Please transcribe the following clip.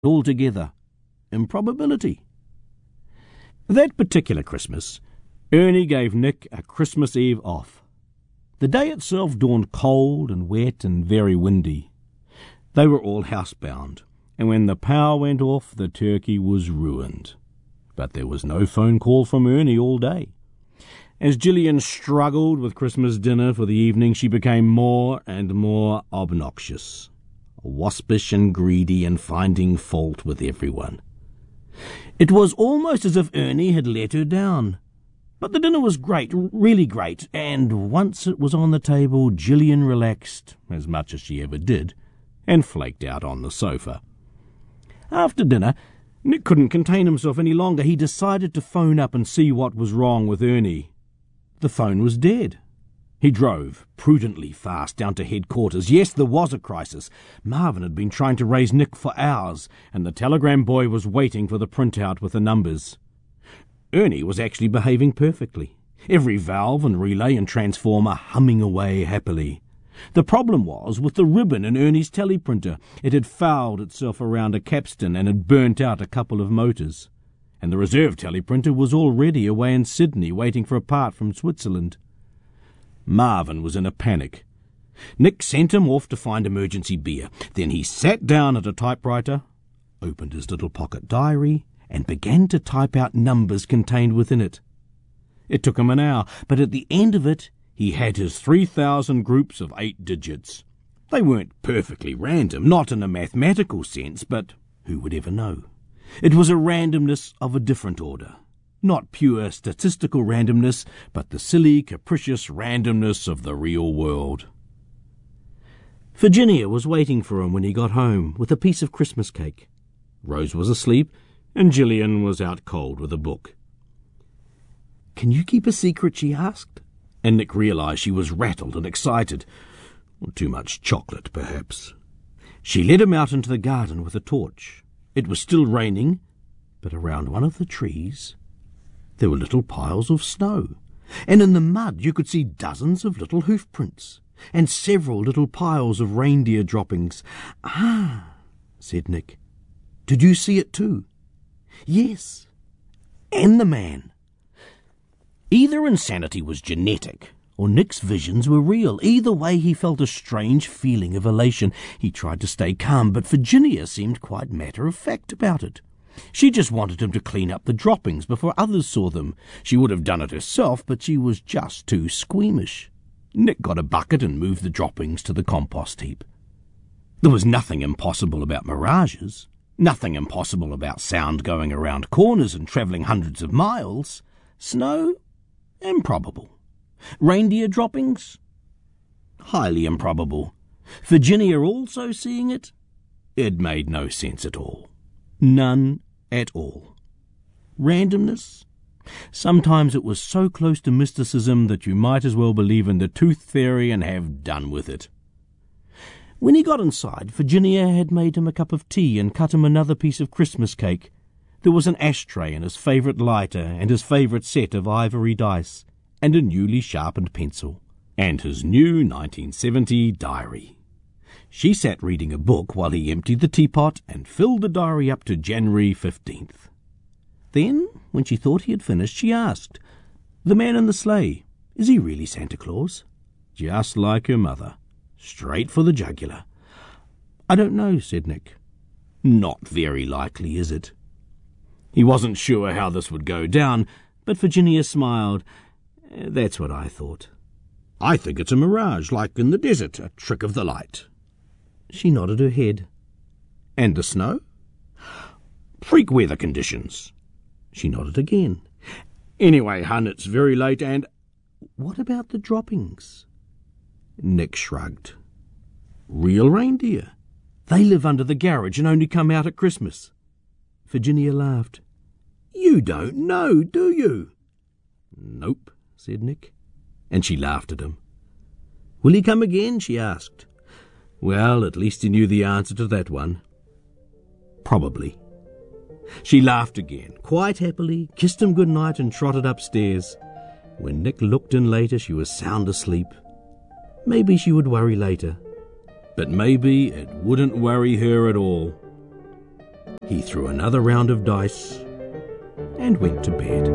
altogether. Improbability. That particular Christmas, Ernie gave Nick a Christmas Eve off. The day itself dawned cold and wet and very windy. They were all housebound, and when the power went off, the turkey was ruined. But there was no phone call from Ernie all day. As Gillian struggled with Christmas dinner for the evening, she became more and more obnoxious, waspish and greedy and finding fault with everyone. It was almost as if Ernie had let her down. But the dinner was great, really great, and once it was on the table, Gillian relaxed, as much as she ever did, and flaked out on the sofa. After dinner, Nick couldn't contain himself any longer. He decided to phone up and see what was wrong with Ernie. The phone was dead. He drove prudently fast down to headquarters. Yes, there was a crisis. Marvin had been trying to raise Nick for hours, and the telegram boy was waiting for the printout with the numbers. Ernie was actually behaving perfectly, every valve and relay and transformer humming away happily. The problem was with the ribbon in Ernie's teleprinter. It had fouled itself around a capstan and had burnt out a couple of motors. And the reserve teleprinter was already away in Sydney waiting for a part from Switzerland. Marvin was in a panic. Nick sent him off to find emergency beer. Then he sat down at a typewriter, opened his little pocket diary, and began to type out numbers contained within it. It took him an hour, but at the end of it, he had his 3,000 groups of 8 digits. They weren't perfectly random, not in a mathematical sense, but who would ever know? It was a randomness of a different order. Not pure statistical randomness, but the silly, capricious randomness of the real world. Virginia was waiting for him when he got home with a piece of Christmas cake. Rose was asleep, and Gillian was out cold with a book. "Can you keep a secret?" she asked, and Nick realized she was rattled and excited. Too much chocolate, perhaps. She led him out into the garden with a torch. It was still raining, but around one of the trees there were little piles of snow, and in the mud you could see dozens of little hoof prints, and several little piles of reindeer droppings. "Ah," said Nick. "Did you see it too?" "Yes, and the man." Either insanity was genetic, or Nick's visions were real. Either way, he felt a strange feeling of elation. He tried to stay calm, but Virginia seemed quite matter-of-fact about it. She just wanted him to clean up the droppings before others saw them. She would have done it herself, but she was just too squeamish. Nick got a bucket and moved the droppings to the compost heap. There was nothing impossible about mirages, nothing impossible about sound going around corners and travelling hundreds of miles. Snow? Improbable. Reindeer droppings? Highly improbable. Virginia also seeing it? It made no sense at all. None at all. Randomness? Sometimes it was so close to mysticism that you might as well believe in the tooth fairy and have done with it. When he got inside, Virginia had made him a cup of tea and cut him another piece of Christmas cake. There was an ashtray and his favourite lighter and his favourite set of ivory dice and a newly sharpened pencil and his new 1970 diary. She sat reading a book while he emptied the teapot and filled the diary up to January 15th. Then, when she thought he had finished, she asked, "The man in the sleigh, is he really Santa Claus?" Just like her mother. Straight for the jugular. "I don't know," said Nick. "Not very likely, is it?" He wasn't sure how this would go down, but Virginia smiled. "That's what I thought. I think it's a mirage, like in the desert, a trick of the light." She nodded her head. "And the snow?" "Freak weather conditions." She nodded again. "Anyway, hun, it's very late and—" "What about the droppings?" Nick shrugged. "Real reindeer. They live under the garage and only come out at Christmas." Virginia laughed. "You don't know, do you?" "Nope," said Nick, and she laughed at him. "Will he come again?" she asked. Well, at least he knew the answer to that one. Probably. She laughed again, quite happily, kissed him good night and trotted upstairs. When Nick looked in later, she was sound asleep. Maybe she would worry later, but maybe it wouldn't worry her at all. He threw another round of dice and went to bed.